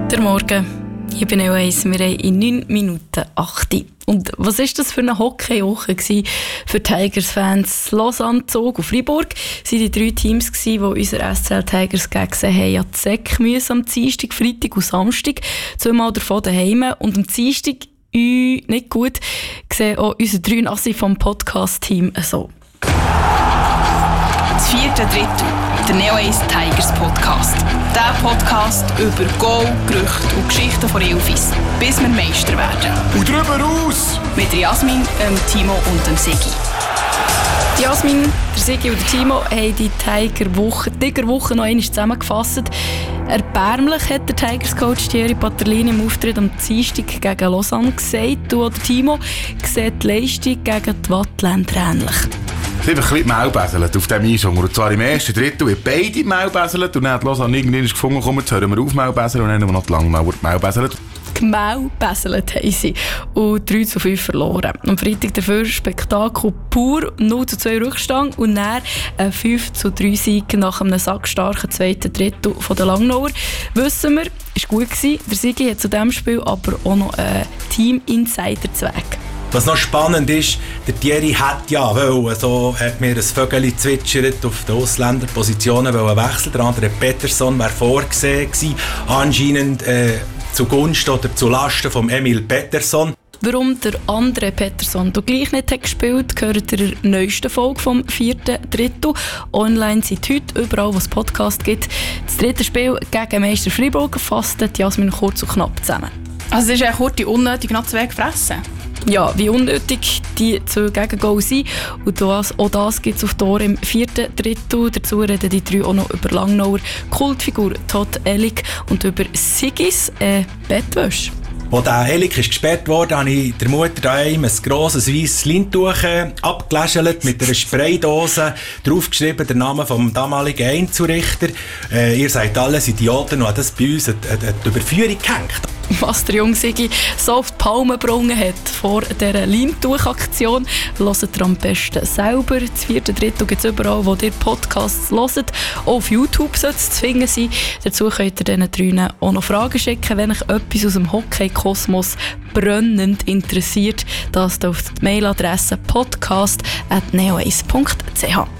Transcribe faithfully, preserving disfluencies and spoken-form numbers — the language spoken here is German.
Guten Morgen, ich bin Neo eins, wir haben in neun Minuten acht. Und was war das für eine Hockey-Woche für Tigers-Fans? Lausanne, Zug und Freiburg waren die drei Teams, die unsere S C L Tigers gegen haben. Ja, die Säcke müssen am Dienstag, Freitag und Samstag zweimal davon daheim. Und am Dienstag, äh, nicht gut, sehen auch unsere drei Nassi vom Podcast-Team so. Das vierte Drittel, der Neo eins Tigers Podcast. Der Podcast über Goal, Gerüchte und Geschichten von Ilfis, bis wir Meister werden. Und drüber raus! Mit Jasmin, dem Timo und dem Sigi. Die Jasmin, der Sigi und der Timo haben die Tiger-Woche, die Tiger-Woche noch einmal zusammengefasst. Erbärmlich hat der Tigers-Coach Thierry Paterlini im Auftritt am Dienstag gegen Lausanne gesagt. Du oder Timo sieht die Leistung gegen die Wattländer ähnlich. Sie haben ein bisschen Maulbäselt auf diesem Einsong. Und zwar im ersten Drittel haben beide Maulbäselt. Und dann hat Lausanne irgendwann gefunden, komm, jetzt hören wir auf Maulbäseln. Und dann haben wir noch die lange Maulbäselt. Gemaulbäselt haben sie. Und drei zu fünf verloren. Am Freitag dafür Spektakel pur, null zu zwei Rückstand. Und dann ein fünf zu drei Sieg nach einem sackstarken zweiten Drittel von der Langnauer. Wissen wir, ist gut gewesen. Der Sigi hat zu diesem Spiel aber auch noch einen Team-Insider-Zweck. Was noch spannend ist, der Thierry hat ja wollen, so hat mir ein Vögel zwitschert, auf die Ausländerpositionen wechseln. Der andere Pettersson wäre vorgesehen gewesen, anscheinend äh, zugunsten oder zulasten von Emil Pettersson. Warum der andere Pettersson da gleich nicht hat gespielt, gehört in der neuesten Folge vom vierten Drittel. Online sind heute überall, wo es Podcast gibt. Das dritte Spiel gegen Meister Freiburg fasst Jasmin kurz und knapp zusammen. Also es ist eigentlich kurz unnötig noch zwei gefressen. Ja, wie unnötig die zwei Gegengol sind. Und das, auch das gibt es auf Tor im vierten Drittel. Dazu reden die drei auch noch über Langnauer Kultfigur Todd Ellig und über Sigis äh, Bettwäsche. Als der Ellig ist gesperrt wurde, habe ich der Mutter daheim ein grosses weisses Leintuch abgeläschelt mit einer Spraydose, draufgeschrieben den Namen vom damaligen Einzurichter. Äh, ihr seid alles Idioten und hat das bei uns eine Überführung gehängt. Was der junge Sigi so auf die Palme gebrungen hat vor dieser Leintuch-Aktion, hört ihr am besten selber. Das vierte Drittel gibt es überall, wo ihr Podcasts hört. Auch auf YouTube soll es zu finden sein. Dazu könnt ihr diesen drei auch noch Fragen schicken, wenn euch etwas aus dem Hockey-Kosmos brennend interessiert. Das auf die Mailadresse podcast at neo eins punkt c h.